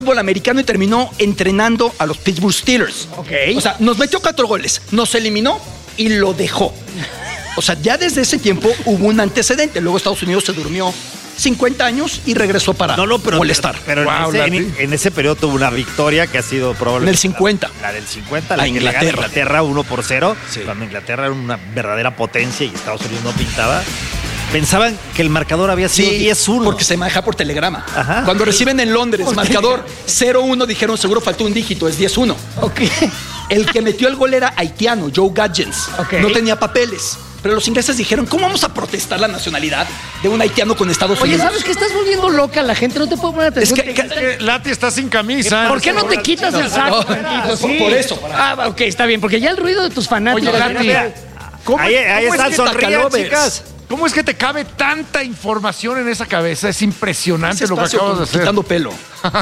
fútbol americano y terminó entrenando a los Pittsburgh Steelers. Ok. O sea, nos metió 4 goles, nos eliminó y lo dejó. O sea, ya desde ese tiempo hubo un antecedente. Luego Estados Unidos se durmió 50 años y regresó para molestar. Pero en ese periodo tuvo una victoria que ha sido probablemente... En el 50. La del 50, la a que Inglaterra. le gana Inglaterra 1-0. Sí. Cuando Inglaterra era una verdadera potencia y Estados Unidos no pintaba. Pensaban que el marcador había sido 10-1. Porque se maneja por telegrama. Ajá. Cuando reciben en Londres marcador 0-1, dijeron seguro faltó un dígito, es 10-1. Ok. El que metió el gol era haitiano, Joe Gadgens. Ok. No tenía papeles. Pero los ingleses dijeron, ¿cómo vamos a protestar la nacionalidad de un haitiano con Estados Oye, Unidos? ¿sabes que estás volviendo loca a la gente? No te puedo poner atención. Es que Lati está sin camisa. ¿Por qué no te quitas el saco? No, tantito? por- por eso. Ah, ok, está bien, porque ya el ruido de tus fanáticos... Oye, Lati, ¿cómo Ahí es están, que sonrían, Tacalovers? chicas. ¿Cómo es que te cabe tanta información en esa cabeza? Es impresionante lo que Espacio acabas de hacer. quitando pelo.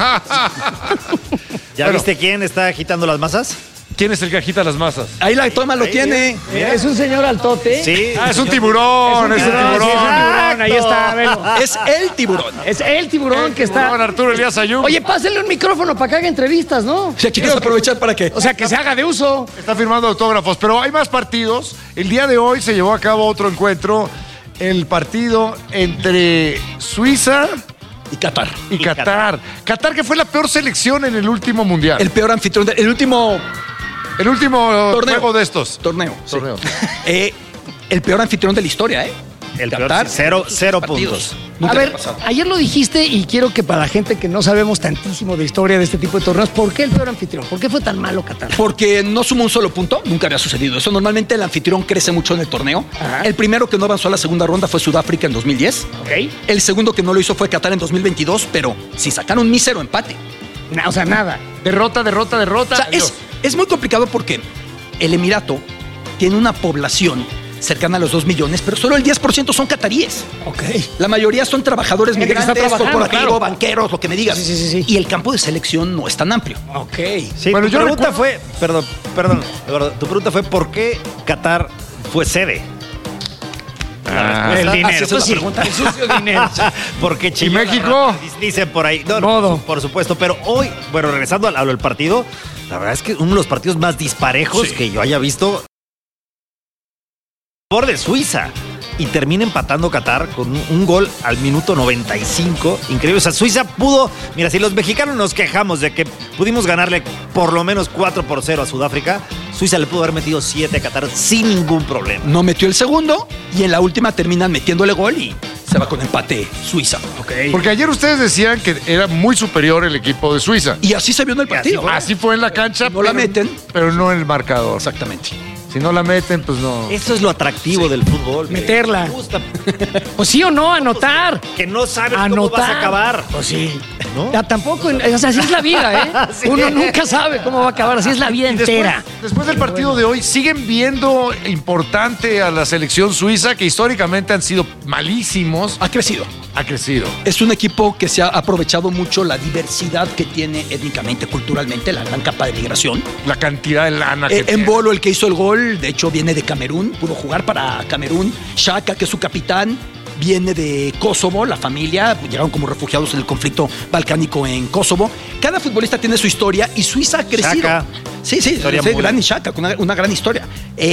¿Ya Bueno. viste quién está agitando las masas? ¿Quién es el que agita las masas? Ahí la toma lo tiene. Es un señor altote. Sí. Ah, es un tiburón, es un Ah, sí, tiburón. es un tiburón, ahí está, velo. Es el tiburón. Es el tiburón que está... Tiburón, Arturo Elías Ayub. Oye, pásenle un micrófono para que haga entrevistas, ¿no? Si aquí quieres aprovechar para que... O sea, que se haga de uso. Está firmando autógrafos, pero hay más partidos. El día de hoy se llevó a cabo otro encuentro. El partido entre Suiza Y Qatar. y Qatar. Qatar, que fue la peor selección en el último mundial. El peor anfitrión, el último El último Torneo. juego de estos. torneo. sí. Torneo. El peor anfitrión de la historia, ¿eh? El peor, Qatar, cero partidos. puntos. Nunca A había ver, pasado. ayer lo dijiste y quiero que para la gente que no sabemos tantísimo de historia de este tipo de torneos, ¿por qué el peor anfitrión? ¿Por qué fue tan malo Qatar? Porque no sumó un solo punto, nunca había sucedido eso. Normalmente el anfitrión crece mucho en el torneo. Ajá. El primero que no avanzó a la segunda ronda fue Sudáfrica en 2010. ¿Ok? El segundo que no lo hizo fue Qatar en 2022, pero si sacaron un mísero empate. O sea, nada. Derrota, derrota, derrota. O sea, Adiós. es muy complicado porque el Emirato tiene una población cercana a los 2 millones, pero solo el 10% son cataríes. Ok. La mayoría son trabajadores Gente que está migrantes, trabajando, corporativos, claro. banqueros, lo que me digas. Sí. Y el campo de selección no es tan amplio. Ok. Sí, Bueno, tu yo pregunta recuerdo- fue, perdón, Eduardo, tu pregunta fue ¿por qué Qatar fue sede? El dinero. esa es la Pues sí, pregunta. el sucio dinero. Porque ¿Y México? Dicen por ahí. No, Modo. por supuesto. Pero hoy, bueno, regresando al partido, la verdad es que uno de los partidos más disparejos Sí. que yo haya visto por de Suiza. Y termina empatando Qatar con un gol al minuto 95. Increíble. O sea, Suiza pudo. Mira, si los mexicanos nos quejamos de que pudimos ganarle por lo menos 4-0 a Sudáfrica, Suiza le pudo haber metido 7 a Qatar sin ningún problema. No metió el segundo y en la última terminan metiéndole gol y se va con empate Suiza. Porque ayer ustedes decían que era muy superior el equipo de Suiza. Y así se vio en el partido. Así fue en la cancha. No la meten. Pero no en el marcador. Exactamente. Si no la meten, pues no. Eso es lo atractivo del fútbol. Meterla. Me gusta. Pues sí o no, anotar. Que no sabes cómo Anotar. vas a acabar. Pues sí. ¿No? Ya tampoco, o sea, así es la vida, ¿eh? Sí. Uno nunca sabe cómo va a acabar, así es la vida entera. Después del partido de hoy, ¿siguen viendo importante a la selección suiza, que históricamente han sido malísimos? Ha crecido. Ha crecido. Es un equipo que se ha aprovechado mucho la diversidad que tiene étnicamente, culturalmente, la gran capa de migración. La cantidad de lana que En tiene. Bolo, el que hizo el gol, de hecho, viene de Camerún, pudo jugar para Camerún. Shaka, que es su capitán, viene de Kosovo, la familia, llegaron como refugiados en el conflicto balcánico en Kosovo. Cada futbolista tiene su historia y Suiza ha crecido. Shaka. Sí, Historia ese muy- gran Shaka, con una gran historia.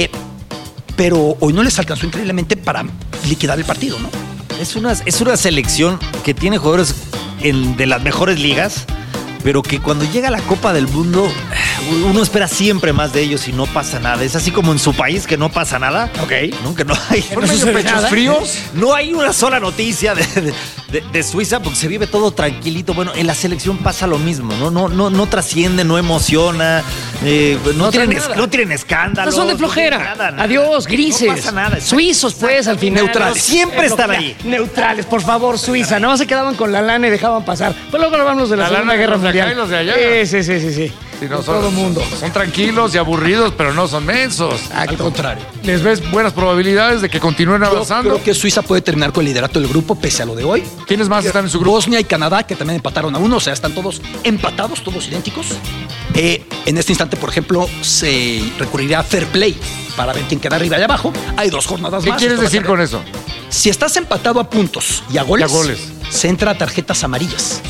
Pero hoy no les alcanzó increíblemente para liquidar el partido, ¿no? Es una selección que tiene jugadores de las mejores ligas, pero que cuando llega a la Copa del Mundo, uno espera siempre más de ellos y no pasa nada. Es así como en su país que no pasa nada. Ok. ¿No? Que no hay. ¿Son medio pechos fríos? No hay una sola noticia de Suiza porque se vive todo tranquilito. Bueno, en la selección pasa lo mismo, ¿no? No trasciende, no emociona, no tienen escándalos. Estas son de no flojera. tienen nada. Adiós, grises. No pasa nada. Suizos, pues, al final. Neutrales. Siempre están ahí. Neutrales, por favor, Suiza. Nada más se quedaban con la lana y dejaban pasar. Pues luego hablamos de la La Segunda lana, Guerra los de acá Mundial. y los de allá. Sí. Sí, no, De todo mundo. Son tranquilos y aburridos, pero no son mensos. Al contrario. ¿Les ves buenas probabilidades de que continúen Yo avanzando? creo que Suiza puede terminar con el liderato del grupo, pese a lo de hoy. ¿Quiénes más están en su grupo? Bosnia y Canadá, que también empataron a 1, o sea, están todos empatados, todos idénticos. En este instante, por ejemplo, se recurrirá a fair play para ver quién queda arriba y abajo. Hay 2 jornadas ¿Qué más. quieres Esto va a decir ser- con eso? Si estás empatado a puntos y a goles, Y a goles. se entra a tarjetas amarillas.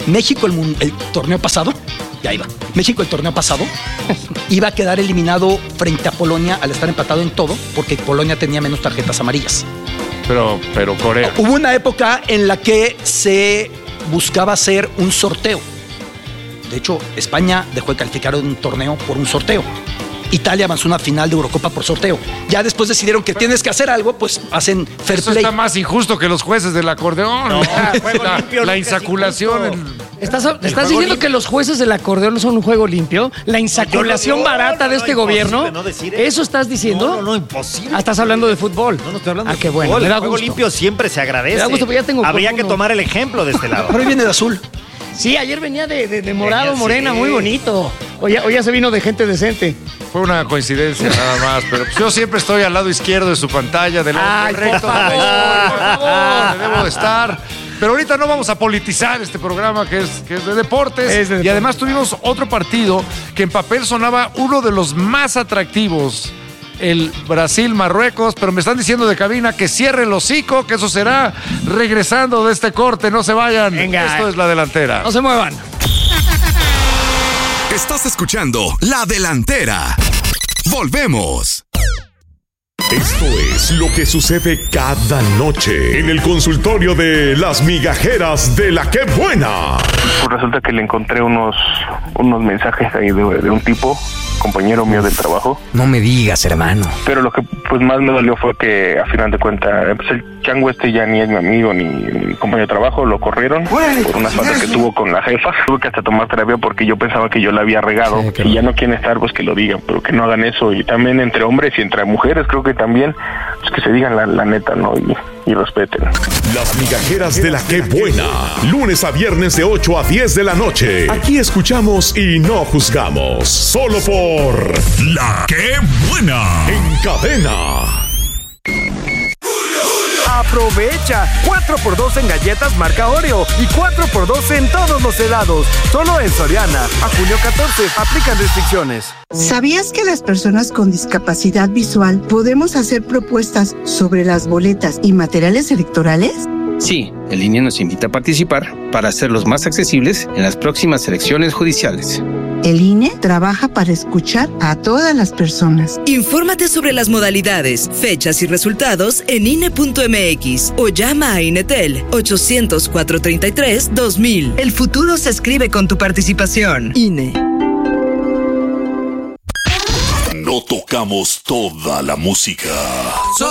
México el torneo pasado, ya iba. México el torneo pasado iba a quedar eliminado frente a Polonia al estar empatado en todo, porque Polonia tenía menos tarjetas amarillas. Pero Corea. Hubo una época en la que se buscaba hacer un sorteo. De hecho, España dejó de calificar un torneo por un sorteo. Italia avanzó a una final de Eurocopa por sorteo. Ya después decidieron que tienes que hacer algo, pues hacen fair Eso play. está más injusto que los jueces del acordeón. No, juego limpio la nunca insaculación. es injusto. ¿Estás diciendo que los jueces del acordeón no son un juego limpio? ¿La insaculación No, barata de este imposible gobierno? no decir ¿Eso estás diciendo? No, imposible. Ah, estás hablando de fútbol. No estoy hablando de qué fútbol. bueno, me da El juego gusto. limpio siempre se agradece. Me da gusto, pero ya tengo Habría con que uno. tomar el ejemplo de este lado. Pero hoy viene de azul. Sí, ayer venía de morado, Sí. morena, muy bonito. Hoy ya se vino de gente decente. Fue una coincidencia nada más, pero yo siempre estoy al lado izquierdo de su pantalla, del lado Ay, correcto por de la favor, historia, por favor. donde debo de estar. Pero ahorita no vamos a politizar este programa que es de deportes. Es de Y además tuvimos otro partido que en papel sonaba uno de los más atractivos. El Brasil-Marruecos, pero me están diciendo de cabina que cierre el hocico, que eso será regresando de este corte. No se vayan. Venga. Esto es La Delantera. No se muevan. Estás escuchando La Delantera. Volvemos. Esto es lo que sucede cada noche en el consultorio de las migajeras de La Qué Buena. Pues resulta que le encontré unos mensajes ahí de un tipo, compañero mío del trabajo. No me digas, hermano. Pero lo que pues más me dolió fue que a final de cuentas pues el chango este ya ni es mi amigo ni mi compañero de trabajo, lo corrieron por una falta que tuvo con la jefa. Tuve que hasta tomar terapia porque yo pensaba que yo la había regado. Sí, Si ya no quieren estar, pues que lo digan, pero que no hagan eso. Y también entre hombres y entre mujeres creo que también, pues que se digan la neta, ¿no? Y respeten. Las migajeras de La Qué Buena. Lunes a viernes de 8 a 10 de la noche. Aquí escuchamos y no juzgamos. Solo por La Qué Buena. En Cadena. Aprovecha 4x2 en galletas marca Oreo y 4x2 en todos los helados. Solo en Soriana. A junio 14. Aplican restricciones. ¿Sabías que las personas con discapacidad visual podemos hacer propuestas sobre las boletas y materiales electorales? Sí, el INE nos invita a participar para hacerlos más accesibles en las próximas elecciones judiciales. El INE trabaja para escuchar a todas las personas. Infórmate sobre las modalidades, fechas y resultados en INE.mx o llama a INETEL 800-433-2000. El futuro se escribe con tu participación. INE. No tocamos toda la música.